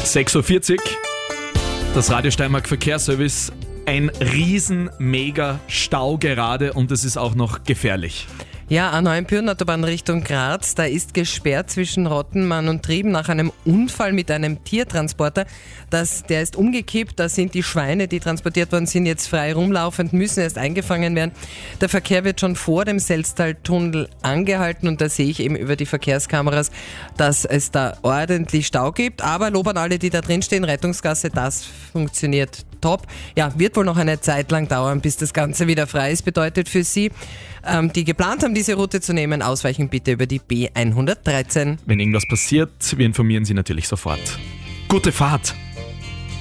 6.40 Uhr, das Radio Steiermark Verkehrsservice. Ein riesen, mega Stau gerade und es ist auch noch gefährlich. Ja, A9 Richtung Graz, da ist gesperrt zwischen Rottenmann und Trieben nach einem Unfall mit einem Tiertransporter. Der ist umgekippt, da sind die Schweine, die transportiert worden sind, jetzt frei rumlaufend, müssen erst eingefangen werden. Der Verkehr wird schon vor dem Selztal-Tunnel angehalten und da sehe ich eben über die Verkehrskameras, dass es da ordentlich Stau gibt. Aber Lob an alle, die da drin stehen, Rettungsgasse, das funktioniert top. Ja, wird wohl noch eine Zeit lang dauern, bis das Ganze wieder frei ist. Bedeutet für Sie, die geplant haben, diese Route zu nehmen, ausweichen bitte über die B113. Wenn irgendwas passiert, wir informieren Sie natürlich sofort. Gute Fahrt!